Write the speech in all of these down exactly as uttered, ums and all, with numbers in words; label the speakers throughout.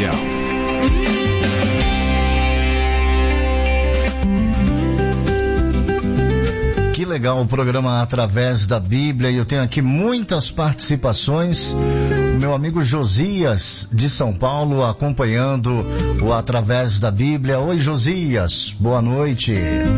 Speaker 1: Transmundial.
Speaker 2: Que legal o programa Através da Bíblia, e eu tenho aqui muitas participações. Meu amigo Josias, de São Paulo, acompanhando o Através da Bíblia. Oi, Josias, boa noite.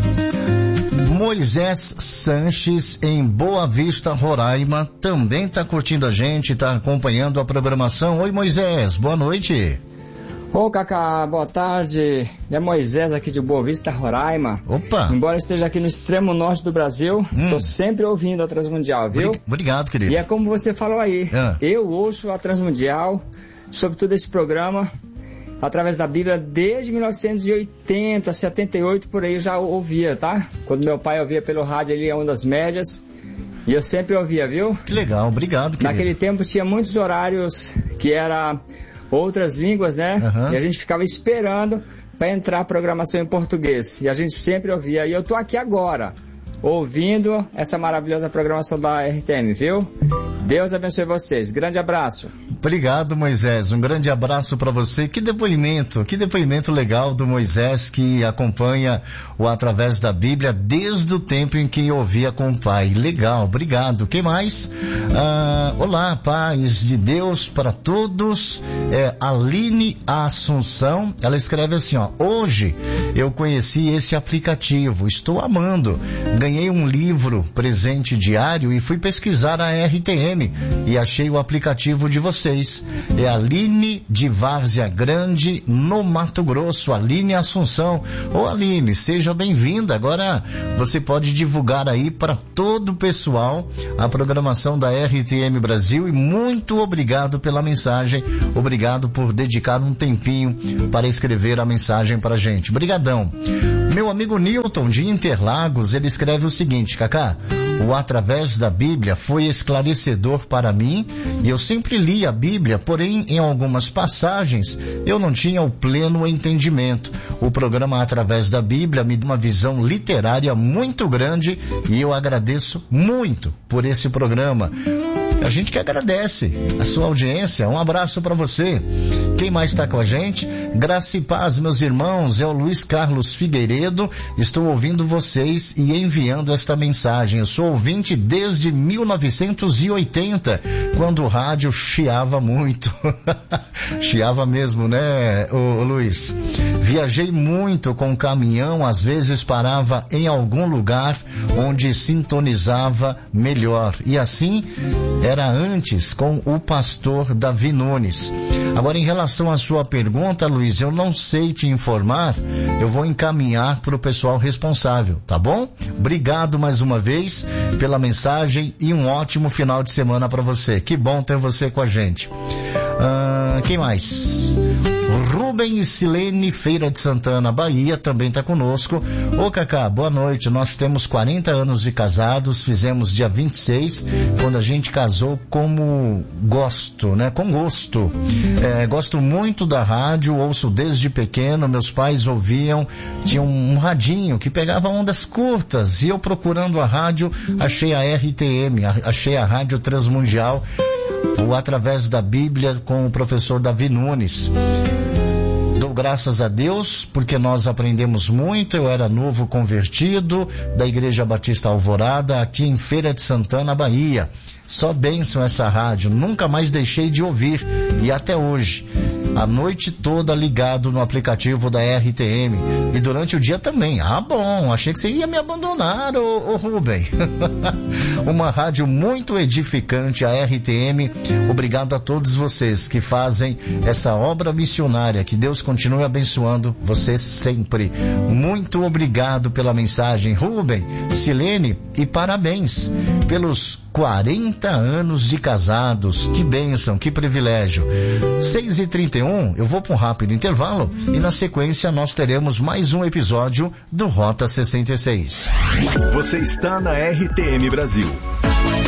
Speaker 2: Moisés Sanches, em Boa Vista, Roraima, também está curtindo a gente, está acompanhando a programação. Oi, Moisés, boa noite.
Speaker 3: Ô, Cacá, boa tarde. É Moisés aqui de Boa Vista, Roraima.
Speaker 2: Opa!
Speaker 3: Embora esteja aqui no extremo norte do Brasil, estou hum. sempre ouvindo a Transmundial, viu?
Speaker 2: Obrigado, querido.
Speaker 3: E é como você falou aí,
Speaker 2: é.
Speaker 3: eu ouço a Transmundial, sobretudo esse programa, através da Bíblia, desde mil novecentos e oitenta, setenta e oito, por aí eu já ouvia, tá? Quando meu pai ouvia pelo rádio ali, Ondas Médias, e eu sempre ouvia, viu?
Speaker 2: Que legal, obrigado, querido.
Speaker 3: Naquele tempo tinha muitos horários que era outras línguas, né? Uhum. E a gente ficava esperando para entrar a programação em português. E a gente sempre ouvia. E eu tô aqui agora, ouvindo essa maravilhosa programação da R T M, viu? Deus abençoe vocês. Grande abraço.
Speaker 2: Obrigado, Moisés. Um grande abraço para você. Que depoimento, que depoimento legal do Moisés, que acompanha o Através da Bíblia desde o tempo em que ouvia com o pai. Legal, obrigado. Quem mais? Ah, olá, paz de Deus para todos. É Aline Assunção. Ela escreve assim, ó: hoje eu conheci esse aplicativo, estou amando. Ganhei um livro presente diário e fui pesquisar a R T M e achei o aplicativo de vocês. É Aline de Várzea Grande, no Mato Grosso. Aline Assunção. Ô Aline, seja bem-vinda. Agora você pode divulgar aí para todo o pessoal a programação da R T M Brasil, e muito obrigado pela mensagem. Obrigado por dedicar um tempinho para escrever a mensagem para a gente. Brigadão. Meu amigo Newton de Interlagos, ele escreve o seguinte: Cacá, o Através da Bíblia foi esclarecedor para mim, e eu sempre li a Bíblia, porém em algumas passagens eu não tinha o pleno entendimento. O programa Através da Bíblia me deu uma visão literária muito grande, e eu agradeço muito por esse programa. A gente que agradece a sua audiência. Um abraço para você. Quem mais está com a gente? Graça e paz, meus irmãos. É o Luiz Carlos Figueiredo. Estou ouvindo vocês e enviando esta mensagem. Eu sou ouvinte desde mil novecentos e oitenta, quando o rádio chiava muito. Chiava mesmo, né, ô, ô, Luiz? Viajei muito com o caminhão, às vezes parava em algum lugar onde sintonizava melhor. E assim era antes com o pastor Davi Nunes. Agora, em relação à sua pergunta, Luiz, eu não sei te informar, eu vou encaminhar para o pessoal responsável, tá bom? Obrigado mais uma vez pela mensagem e um ótimo final de semana para você. Que bom ter você com a gente. Ah, quem mais? Rubem e Silene, Feira de Santana, Bahia, também está conosco. Ô Cacá, boa noite. Nós temos quarenta anos de casados, fizemos dia vinte e seis, quando a gente casou como gosto, né? Com gosto. É, gosto muito da rádio, ouço desde pequeno, meus pais ouviam, tinha um, um radinho que pegava ondas curtas, e eu procurando a rádio, achei a R T M, achei a Rádio Transmundial, o Através da Bíblia com o professor Davi Nunes. Dou graças a Deus, porque nós aprendemos muito. Eu era novo convertido da Igreja Batista Alvorada, aqui em Feira de Santana, Bahia. Só bênção essa rádio, nunca mais deixei de ouvir, e até hoje, a noite toda ligado no aplicativo da R T M, e durante o dia também. Ah, bom, achei que você ia me abandonar, ô, ô Rubem. Uma rádio muito edificante, a R T M. Obrigado a todos vocês que fazem essa obra missionária, que Deus continue abençoando vocês sempre. Muito obrigado pela mensagem, Rubem, Silene, e parabéns pelos quarenta anos de casados. Que bênção, que privilégio. seis e trinta e um, eu vou para um rápido intervalo, e na sequência nós teremos mais um episódio do Rota sessenta e seis.
Speaker 1: Você está na R T M Brasil.